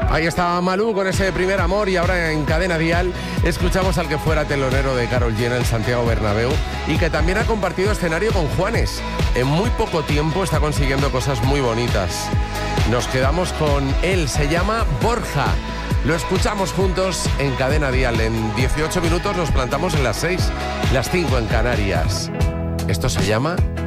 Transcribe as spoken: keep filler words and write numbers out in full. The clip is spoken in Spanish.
Ahí estaba Malú con ese primer amor y ahora en Cadena Dial escuchamos al que fuera telonero de Karol G en el Santiago Bernabéu y que también ha compartido escenario con Juanes. En muy poco tiempo está consiguiendo cosas muy bonitas. Nos quedamos con él, se llama Borja. Lo escuchamos juntos en Cadena Dial. En dieciocho minutos nos plantamos en las seis, las cinco en Canarias. Esto se llama